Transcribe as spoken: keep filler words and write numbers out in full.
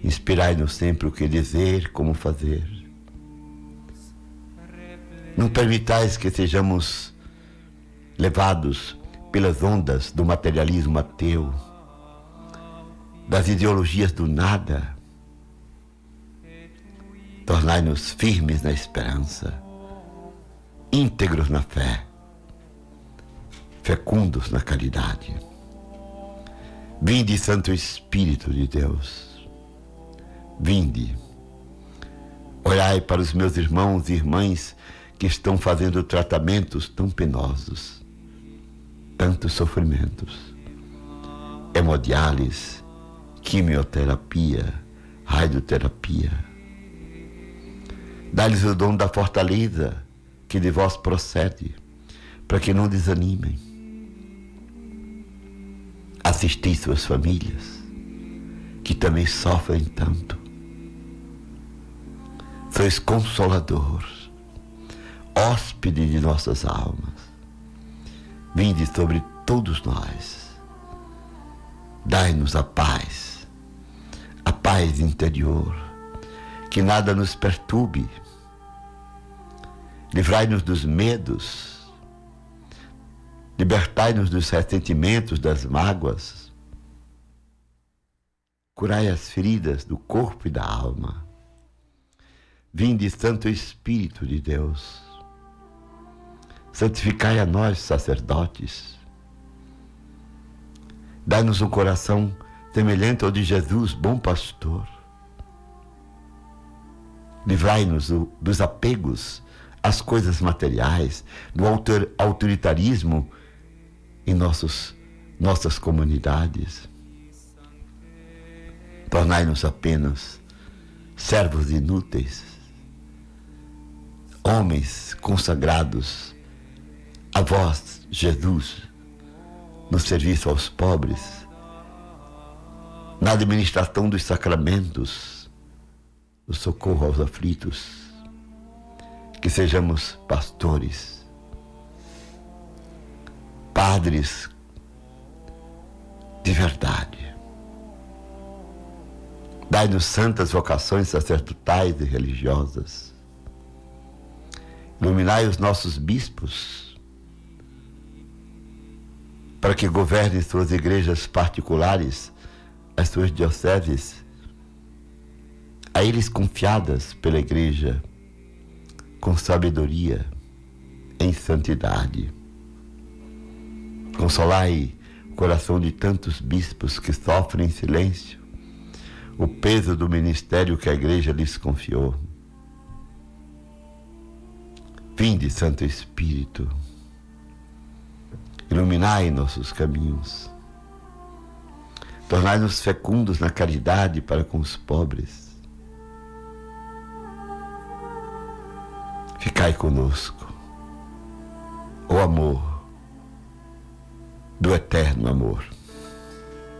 Inspirai-nos sempre o que dizer, como fazer. Não permitais que sejamos levados pelas ondas do materialismo ateu, das ideologias do nada. Tornai-nos firmes na esperança, íntegros na fé, fecundos na caridade. Vinde, Santo Espírito de Deus. Vinde, olhai para os meus irmãos e irmãs que estão fazendo tratamentos tão penosos, tantos sofrimentos, hemodiálise, quimioterapia, radioterapia. Dá-lhes o dom da fortaleza que de vós procede, para que não desanimem. Assisti suas famílias, que também sofrem tanto. Sois consolador, hóspede de nossas almas. Vinde sobre todos nós. Dai-nos a paz, a paz interior, que nada nos perturbe. Livrai-nos dos medos, libertai-nos dos ressentimentos, das mágoas. Curai as feridas do corpo e da alma. Vinde, Santo Espírito de Deus. Santificai a nós, sacerdotes. Dai-nos um coração semelhante ao de Jesus, bom pastor. Livrai-nos dos apegos às coisas materiais, do autoritarismo em nossos, nossas comunidades. Tornai-nos apenas servos inúteis, homens consagrados a vós, Jesus, no serviço aos pobres, na administração dos sacramentos, no socorro aos aflitos. Que sejamos pastores, padres de verdade. Dai-nos santas vocações sacerdotais e religiosas. Iluminai os nossos bispos, para que governem suas igrejas particulares, as suas dioceses, a eles confiadas pela igreja, com sabedoria, em santidade. Consolai o coração de tantos bispos que sofrem em silêncio o peso do ministério que a igreja lhes confiou. Vinde, Santo Espírito, iluminai nossos caminhos, tornai-nos fecundos na caridade para com os pobres. Ficai conosco, o amor do eterno amor.